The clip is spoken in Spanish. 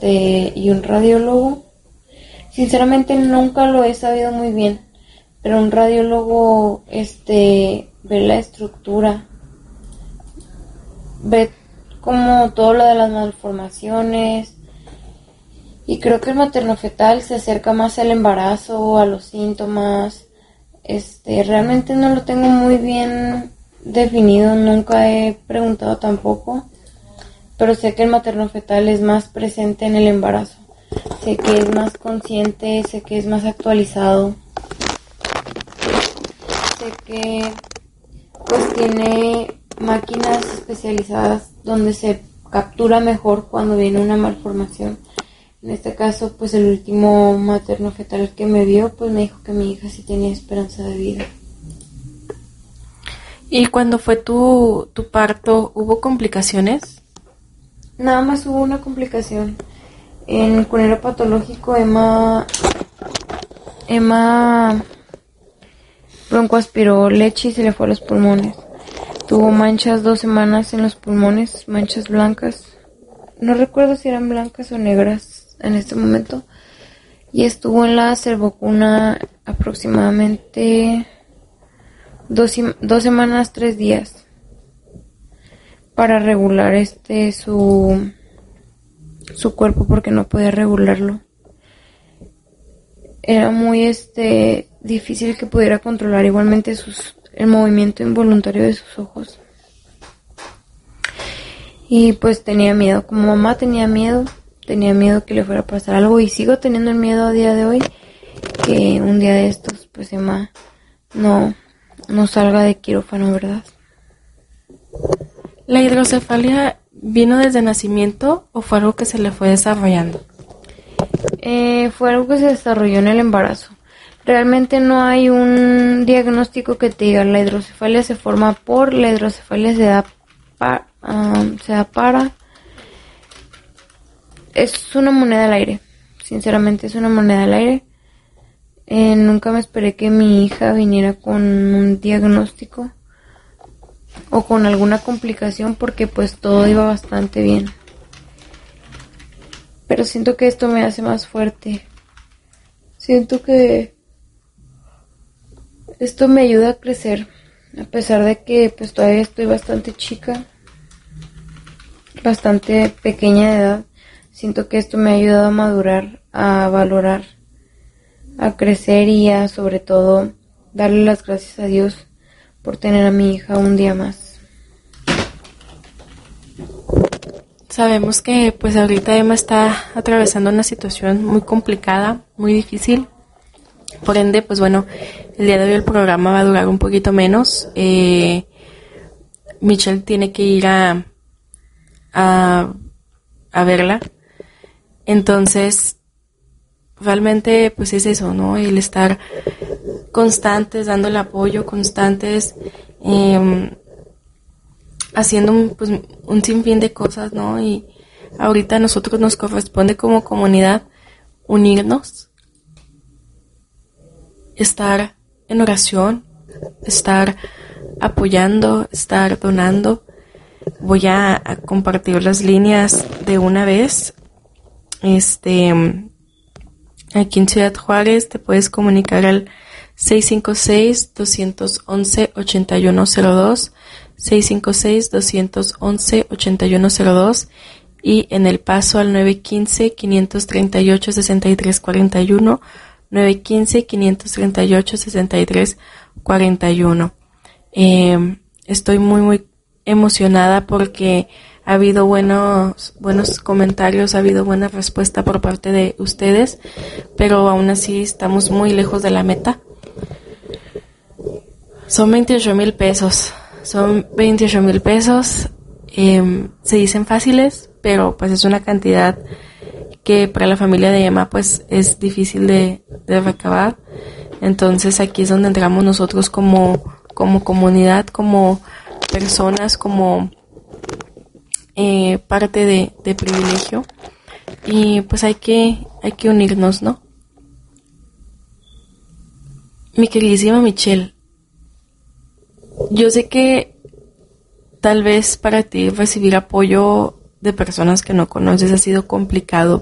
y un radiólogo. Sinceramente nunca lo he sabido muy bien, pero un radiólogo ve la estructura, ve como todo lo de las malformaciones, y creo que el materno-fetal se acerca más al embarazo, a los síntomas. Realmente no lo tengo muy bien definido, nunca he preguntado tampoco, pero sé que el materno-fetal es más presente en el embarazo. Sé que es más consciente, sé que es más actualizado, sé que pues tiene máquinas especializadas donde se captura mejor cuando viene una malformación. En este caso, pues el último materno fetal que me vio, pues me dijo que mi hija sí tenía esperanza de vida. ¿Y cuando fue tu parto, hubo complicaciones? Nada más hubo una complicación. En el cunero patológico, Emma broncoaspiró leche y se le fue a los pulmones. Tuvo manchas 2 semanas en los pulmones, manchas blancas. No recuerdo si eran blancas o negras en este momento. Y estuvo en la cervocuna aproximadamente 2 semanas, 3 días. Para regular su cuerpo, porque no podía regularlo. Era muy difícil que pudiera controlar igualmente el movimiento involuntario de sus ojos. Y pues tenía miedo, como mamá tenía miedo que le fuera a pasar algo, y sigo teniendo el miedo a día de hoy que un día de estos pues Emma no salga de quirófano, ¿verdad? ¿La hidrocefalia vino desde nacimiento o fue algo que se le fue desarrollando? Fue algo que se desarrolló en el embarazo. Realmente no hay un diagnóstico que te diga la hidrocefalia se forma por, la hidrocefalia se da para. Es una moneda al aire, sinceramente es una moneda al aire. Nunca me esperé que mi hija viniera con un diagnóstico o con alguna complicación, porque pues todo iba bastante bien. Pero siento que esto me hace más fuerte. Siento que esto me ayuda a crecer, a pesar de que pues todavía estoy bastante chica, bastante pequeña de edad. Siento que esto me ha ayudado a madurar, a valorar, a crecer y a sobre todo darle las gracias a Dios por tener a mi hija un día más. Sabemos que pues ahorita Emma está atravesando una situación muy complicada, muy difícil. Por ende, pues bueno, el día de hoy el programa va a durar un poquito menos. Michelle tiene que ir a verla. Entonces, realmente pues es eso, ¿no? El estar constantes, dándole apoyo, constantes, haciendo un sinfín de cosas, ¿no? Y ahorita a nosotros nos corresponde como comunidad unirnos, estar en oración, estar apoyando, estar donando. Voy a compartir las líneas de una vez. Aquí en Ciudad Juárez te puedes comunicar al 656-211-8102, 656-211-8102, y en El Paso al 915-538-6341, 915-538-6341. Estoy muy, muy emocionada porque ha habido buenos comentarios, ha habido buena respuesta por parte de ustedes, pero aún así estamos muy lejos de la meta. Son 28,000 pesos. Son 28,000 pesos. Se dicen fáciles, pero pues es una cantidad que para la familia de Emma pues es difícil de recabar. Entonces aquí es donde entramos nosotros como comunidad, como personas, como parte de privilegio, y pues hay que unirnos, ¿no? Mi queridísima Michelle, yo sé que tal vez para ti recibir apoyo de personas que no conoces ha sido complicado,